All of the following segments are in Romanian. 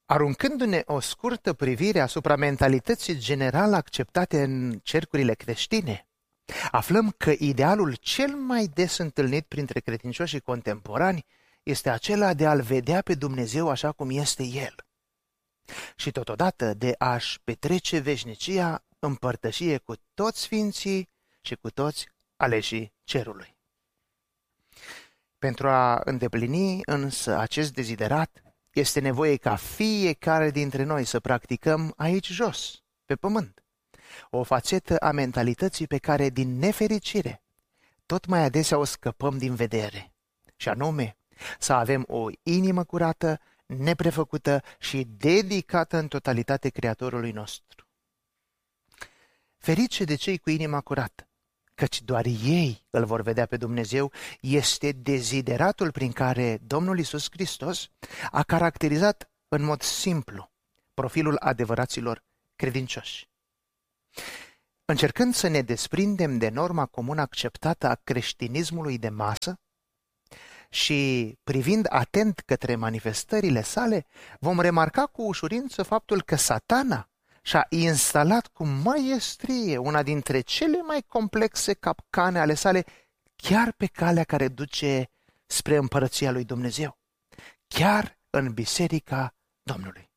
Aruncându-ne o scurtă privire asupra mentalității general acceptate în cercurile creștine, aflăm că idealul cel mai des întâlnit printre credincioșii contemporani este acela de a-L vedea pe Dumnezeu așa cum este El și totodată de a-și petrece veșnicia în părtășie cu toți sfinții și cu toți aleșii cerului. Pentru a îndeplini însă acest deziderat, este nevoie ca fiecare dintre noi să practicăm aici jos, pe pământ, o fațetă a mentalității pe care, din nefericire, tot mai adesea o scăpăm din vedere, și anume să avem o inimă curată, neprefăcută și dedicată în totalitate Creatorului nostru. Ferice de cei cu inima curată, căci doar ei îl vor vedea pe Dumnezeu, este dezideratul prin care Domnul Iisus Hristos a caracterizat în mod simplu profilul adevăraților credincioși. Încercând să ne desprindem de norma comună acceptată a creștinismului de masă și privind atent către manifestările sale, vom remarca cu ușurință faptul că Satana și-a instalat cu maestrie una dintre cele mai complexe capcane ale sale chiar pe calea care duce spre împărăția lui Dumnezeu, chiar în Biserica Domnului.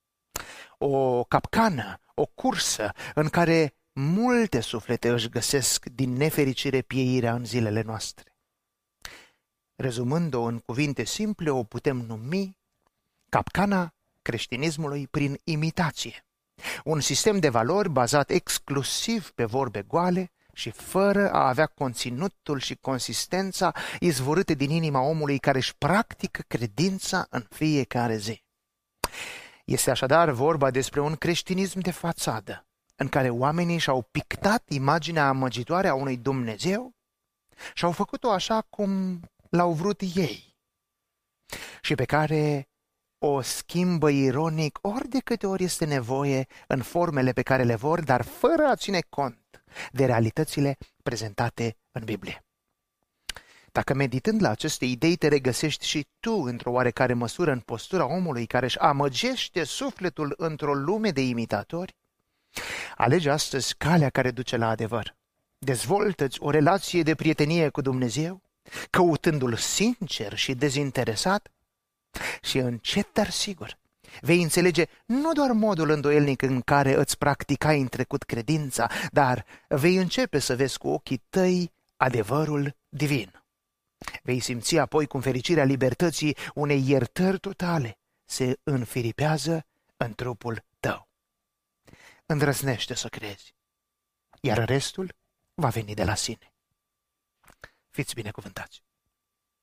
O capcană, o cursă în care multe suflete își găsesc din nefericire pieirea în zilele noastre. Rezumând-o în cuvinte simple, o putem numi capcana creștinismului prin imitație. Un sistem de valori bazat exclusiv pe vorbe goale și fără a avea conținutul și consistența izvorâte din inima omului care își practică credința în fiecare zi. Este așadar vorba despre un creștinism de fațadă, în care oamenii și-au pictat imaginea amăgitoare a unui Dumnezeu și au făcut-o așa cum l-au vrut ei și pe care o schimbă ironic ori de câte ori este nevoie în formele pe care le vor, dar fără a ține cont de realitățile prezentate în Biblie. Dacă meditând la aceste idei te regăsești și tu într-o oarecare măsură în postura omului care își amăgește sufletul într-o lume de imitatori, alege astăzi calea care duce la adevăr. Dezvoltă-ți o relație de prietenie cu Dumnezeu, căutându-L sincer și dezinteresat, și încet, dar sigur, vei înțelege nu doar modul îndoielnic în care îți practicai în trecut credința, dar vei începe să vezi cu ochii tăi adevărul divin. Vei simți apoi cum fericirea libertății unei iertări totale se înfiripează în trupul tău. Îndrăznește să crezi, iar restul va veni de la sine. Fiți binecuvântați!